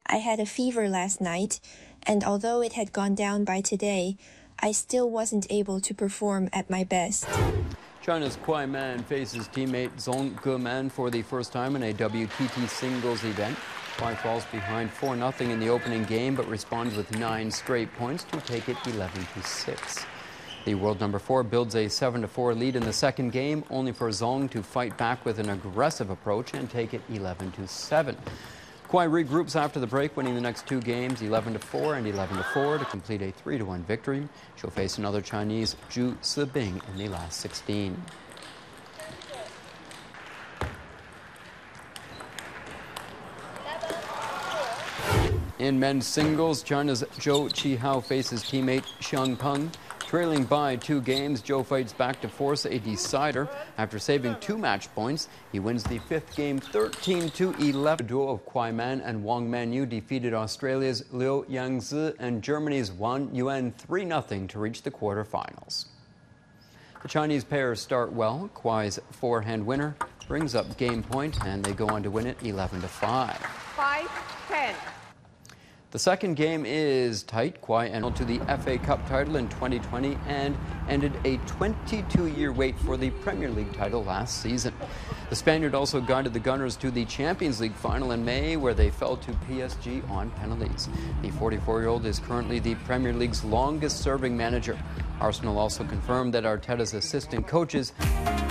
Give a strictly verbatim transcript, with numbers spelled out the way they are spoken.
I had a fever last night, and although it had gone down by today, I still wasn't able to perform at my best. China's Kuai Man faces teammate Zhong Geman for the first time in a W T T singles event. Kuai falls behind four nothing in the opening game, but responds with nine straight points to take it eleven to six. The world number four builds a seven to four lead in the second game, only for Zhong to fight back with an aggressive approach and take it eleven to seven. Kuai regroups after the break, winning the next two games, eleven to four and eleven to four, to complete a three to one victory. She'll face another Chinese, Zhu Sibing, in the last sixteen. In men's singles, China's Zhou Qihao faces teammate Xiang Peng. Trailing by two games, Zhou fights back to force a decider. After saving two match points, he wins the fifth game thirteen to eleven. The duo of Kuai Man and Wang Manyu defeated Australia's Liu Yangzi and Germany's Wan Yuan three nothing to reach the quarterfinals. The Chinese pairs start well. Kuai's forehand winner brings up game point, and they go on to win it eleven to five. five ten. The second game is tight. Kuai entered to the F A Cup title in twenty twenty and ended a twenty-two year wait for the Premier League title last season. The Spaniard also guided the Gunners to the Champions League final in May, where they fell to P S G on penalties. The forty-four year old is currently the Premier League's longest serving manager. Arsenal also confirmed that Arteta's assistant coaches